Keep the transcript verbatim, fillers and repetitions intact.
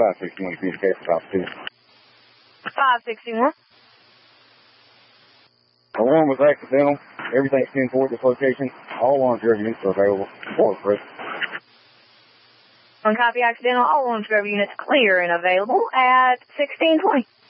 five sixty-one, communicate for top two. five sixty-one. Alarm was accidental. Everything's ten four at this location. All lawn service units are available. Four, Chris. One copy accidental. All lawn service units clear and available at sixteen twenty.